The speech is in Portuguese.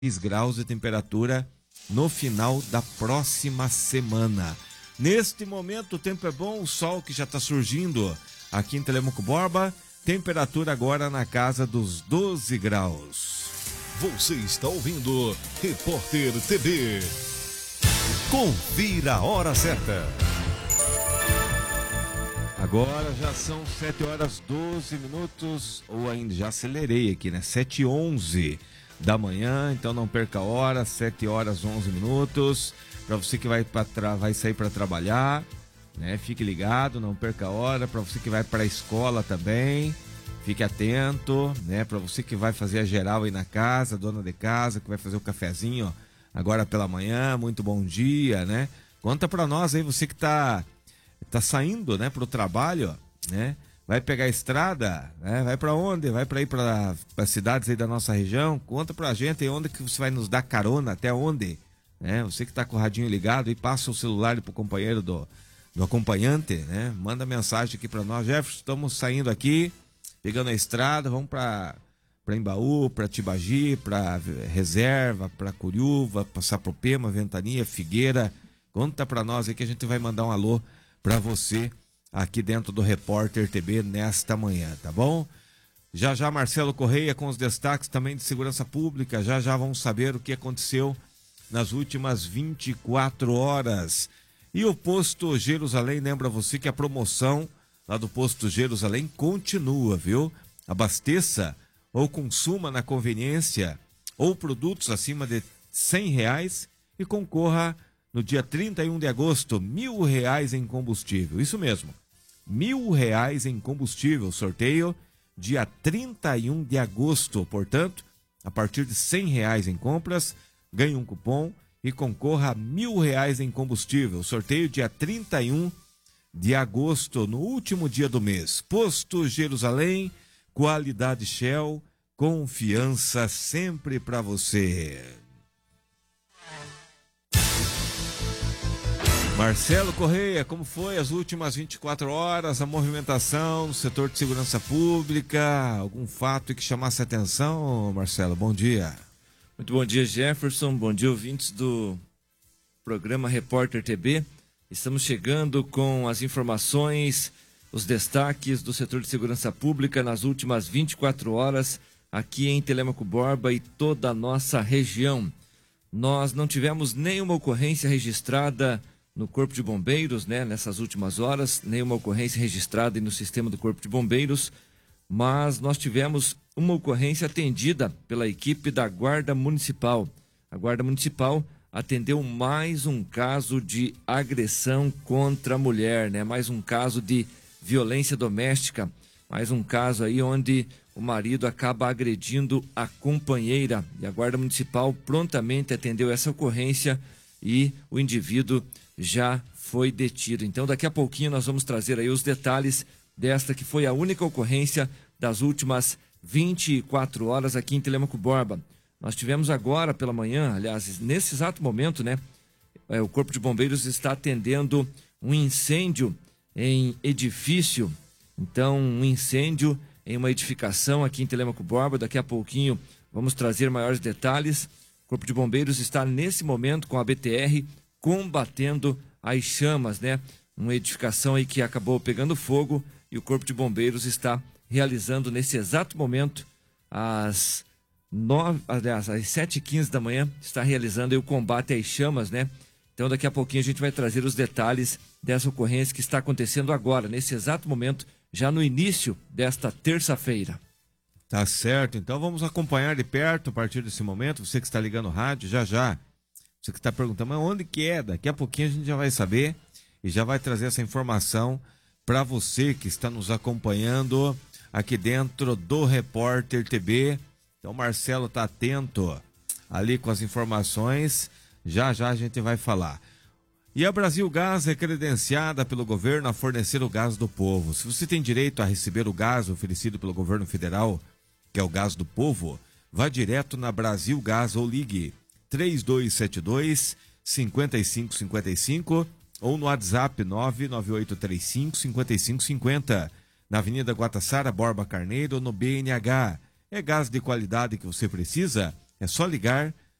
graus de temperatura no final da próxima semana. Neste momento o tempo é bom, o sol que já está surgindo aqui em Telêmaco Borba, temperatura agora na casa dos 12 graus. Você está ouvindo Repórter TV. Confira a hora certa. Agora já são 7h12, ou ainda já acelerei aqui, né? 7h11 da manhã, então não perca a hora, 7h11. Para você que vai sair para trabalhar, né? Fique ligado, não perca a hora. Para você que vai para a escola também, fique atento, né? Para você que vai fazer a geral aí na casa, dona de casa, que vai fazer o cafezinho ó, agora pela manhã, muito bom dia, né? Conta para nós aí, você que tá saindo, né, pro trabalho, né? Vai pegar a estrada, né? Vai para onde? Vai para ir para cidades aí da nossa região? Conta pra gente aí onde que você vai nos dar carona, até onde, né? Você que tá com o radinho ligado e passa o celular pro companheiro do acompanhante, né? Manda mensagem aqui para nós. Jefferson, estamos saindo aqui, pegando a estrada, vamos para Embaú, para Tibagi, para Reserva, para Curiúva, para Sapopema, Ventania, Figueira. Conta para nós aí que a gente vai mandar um alô para você aqui dentro do Repórter TV nesta manhã, tá bom? Já Marcelo Correia com os destaques também de segurança pública. Já vamos saber o que aconteceu nas últimas 24 horas. E o Posto Jerusalém, lembra você que a promoção lá do Posto Jerusalém continua, viu? Abasteça ou consuma na conveniência ou produtos acima de R$100 e concorra no dia 31 de agosto, R$1.000 em combustível. Isso mesmo, R$1.000 em combustível. Sorteio dia 31 de agosto. Portanto, a partir de R$100 em compras, ganhe um cupom e concorra a R$1.000 em combustível. Sorteio dia 31 de agosto, no último dia do mês. Posto Jerusalém, qualidade Shell, confiança sempre para você. Marcelo Correia, como foi as últimas 24 horas, a movimentação no setor de segurança pública? Algum fato que chamasse a atenção, Marcelo? Bom dia. Muito bom dia, Jefferson. Bom dia, ouvintes do programa Repórter TV. Estamos chegando com as informações, os destaques do setor de segurança pública nas últimas 24 horas aqui em Telêmaco Borba e toda a nossa região. Nós não tivemos nenhuma ocorrência registrada no Corpo de Bombeiros, né, nessas últimas horas, nenhuma ocorrência registrada no sistema do Corpo de Bombeiros, mas nós tivemos uma ocorrência atendida pela equipe da Guarda Municipal. A Guarda Municipal atendeu mais um caso de agressão contra a mulher, né, mais um caso de violência doméstica, mais um caso aí onde o marido acaba agredindo a companheira. E a Guarda Municipal prontamente atendeu essa ocorrência e o indivíduo já foi detido. Então daqui a pouquinho nós vamos trazer aí os detalhes desta que foi a única ocorrência das últimas 24 horas aqui em Telêmaco Borba. Nós tivemos agora pela manhã, aliás, nesse exato momento, né? O Corpo de Bombeiros está atendendo um incêndio em edifício. Então, um incêndio em uma edificação aqui em Telêmaco Borba. Daqui a pouquinho vamos trazer maiores detalhes. O Corpo de Bombeiros está nesse momento com a BTR combatendo as chamas, né? Uma edificação aí que acabou pegando fogo e o Corpo de Bombeiros está realizando nesse exato momento às 7h15 da manhã, está realizando aí o combate às chamas, né? Então daqui a pouquinho a gente vai trazer os detalhes dessa ocorrência que está acontecendo agora, nesse exato momento, já no início desta terça-feira. Tá certo, então vamos acompanhar de perto a partir desse momento. Você que está ligando o rádio, já. Você que está perguntando, mas onde que é? Daqui a pouquinho a gente já vai saber e já vai trazer essa informação para você que está nos acompanhando aqui dentro do Repórter TV. Então Marcelo tá atento ali com as informações, já a gente vai falar. E a Brasil Gás é credenciada pelo governo a fornecer o gás do povo. Se você tem direito a receber o gás oferecido pelo governo federal, que é o gás do povo, vá direto na Brasil Gás ou ligue 3272-5555 ou no WhatsApp 99835-5550, na Avenida Guataçara, Borba Carneiro ou no BNH. É gás de qualidade que você precisa? É só ligar